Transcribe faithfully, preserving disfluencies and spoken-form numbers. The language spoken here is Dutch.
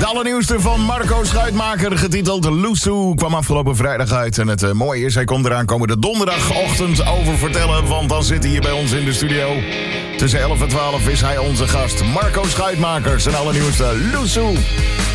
De allernieuwste van Marco Schuitmaker, getiteld Loesoe, kwam afgelopen vrijdag uit. En het uh, mooie is, hij komt eraan komende donderdagochtend over vertellen, want dan zit hij hier bij ons in de studio. Tussen elf en twaalf is hij onze gast. Marco Schuitmaker, zijn allernieuwste Loesoe.